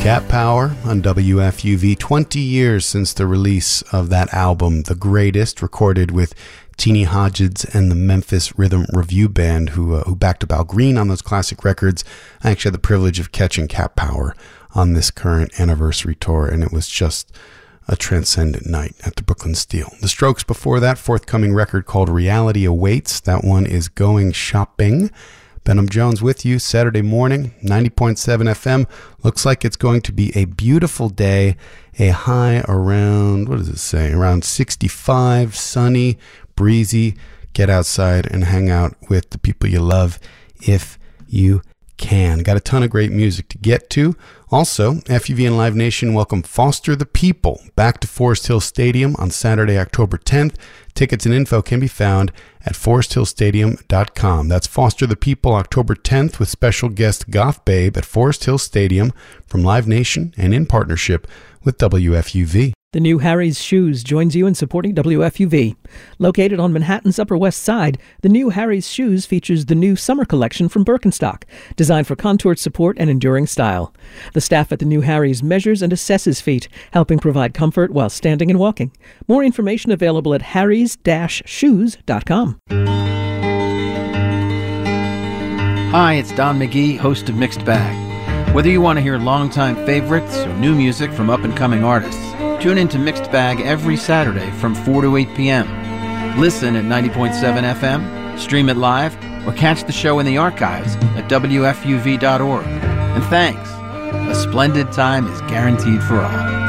Cat Power on WFUV. 20 years since the release of that album, The Greatest, recorded with Teenie Hodges and the Memphis Rhythm Review Band, who backed up Al Green on those classic records. I actually had the privilege of catching Cat Power on this current anniversary tour, and it was just a transcendent night at the Brooklyn Steel. The Strokes before that, forthcoming record called Reality Awaits. That one is Going Shopping. Benham Jones with you Saturday morning, 90.7 FM. Looks like it's going to be a beautiful day, a high around, what does it say, around 65, sunny, breezy. Get outside and hang out with the people you love if you can. Got a ton of great music to get to. Also, FUV and Live Nation welcome Foster the People back to Forest Hill Stadium on Saturday, October 10th. Tickets and info can be found at foresthillstadium.com. That's Foster the People, October 10th, with special guest Goth Babe at Forest Hill Stadium from Live Nation and in partnership with WFUV. The new Harry's Shoes joins you in supporting WFUV. Located on Manhattan's Upper West Side, the new Harry's Shoes features the new summer collection from Birkenstock, designed for contoured support and enduring style. The staff at the new Harry's measures and assesses feet, helping provide comfort while standing and walking. More information available at harrys-shoes.com. Hi, it's Don McGee, host of Mixed Bag. Whether you want to hear longtime favorites or new music from up-and-coming artists, tune in to Mixed Bag every Saturday from 4 to 8 p.m. Listen at 90.7 FM, stream it live, or catch the show in the archives at WFUV.org. And thanks. A splendid time is guaranteed for all.